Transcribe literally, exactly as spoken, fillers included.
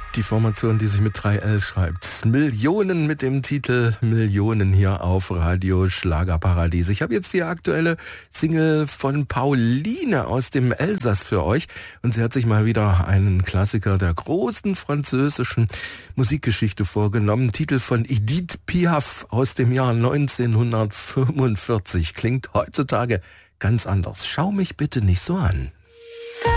Die Formation, die sich mit drei L schreibt. Millionen mit dem Titel Millionen hier auf Radio Schlagerparadies. Ich habe jetzt die aktuelle Single von Pauline aus dem Elsass für euch. Und sie hat sich mal wieder einen Klassiker der großen französischen Musikgeschichte vorgenommen. Titel von Edith Piaf aus dem Jahr neunzehnhundertfünfundvierzig. Klingt heutzutage ganz anders. Schau mich bitte nicht so an.